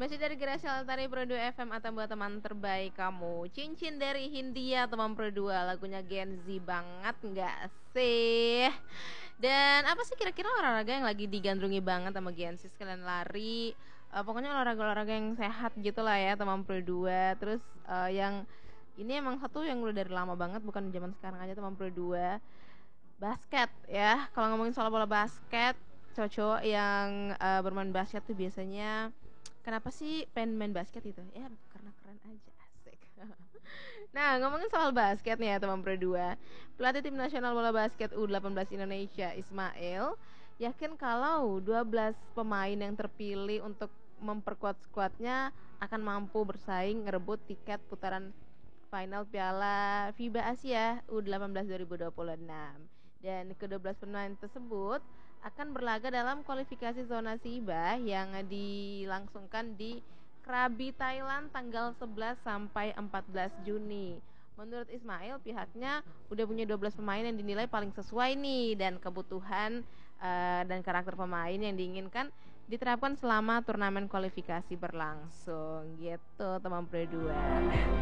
Masih dari Gracia Lestari Pro 2 FM atau buat teman terbaik kamu. Cincin dari Hindia teman Pro 2, lagunya Gen Z banget nggak sih? Dan apa sih kira-kira olahraga yang lagi digandrungi banget sama Gen Z? Sekalian lari, pokoknya olahraga-olahraga yang sehat gitu lah ya teman Pro 2. Terus yang ini emang satu yang udah dari lama banget, bukan zaman sekarang aja teman Pro 2. Basket ya, kalau ngomongin soal bola basket, cowok-cowok yang bermain basket tuh biasanya kenapa sih pengen main basket itu? Ya karena keren aja, asik. Nah, ngomongin soal basket nih ya teman Pro 2, pelatih tim nasional bola basket U18 Indonesia Ismail yakin kalau 12 pemain yang terpilih untuk memperkuat skuadnya akan mampu bersaing ngerebut tiket putaran final Piala FIBA Asia U18 2026. Dan ke-12 pemain tersebut akan berlaga dalam kualifikasi zona FIBA yang dilangsungkan di Krabi, Thailand tanggal 11 sampai 14 Juni. Menurut Ismail, pihaknya udah punya 12 pemain yang dinilai paling sesuai nih dan kebutuhan dan karakter pemain yang diinginkan diterapkan selama turnamen kualifikasi berlangsung gitu teman Pro 2.